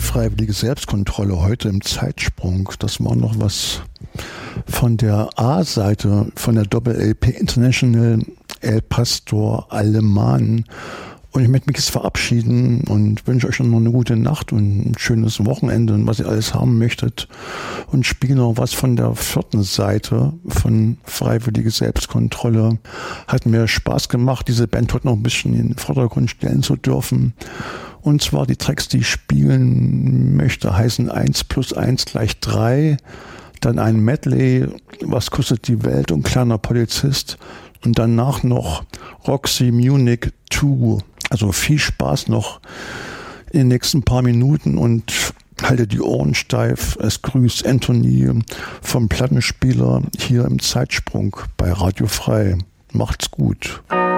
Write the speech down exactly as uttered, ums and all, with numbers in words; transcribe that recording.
freiwillige Selbstkontrolle heute im Zeitsprung. Das war noch was von der A-Seite, von der Doppel-L P International El Pastor Alemán. Und ich möchte mich jetzt verabschieden und wünsche euch noch eine gute Nacht und ein schönes Wochenende und was ihr alles haben möchtet. Und spiele noch was von der vierten Seite von Freiwillige Selbstkontrolle. Hat mir Spaß gemacht, diese Band heute noch ein bisschen in den Vordergrund stellen zu dürfen. Und zwar die Tracks, die ich spielen möchte, heißen eins plus eins gleich drei. Dann ein Medley, was kostet die Welt und kleiner Polizist. Und danach noch Roxy Munich zwei. Also viel Spaß noch in den nächsten paar Minuten und halte die Ohren steif. Es grüßt Anthony vom Plattenspieler hier im Zeitsprung bei Radio Frei. Macht's gut.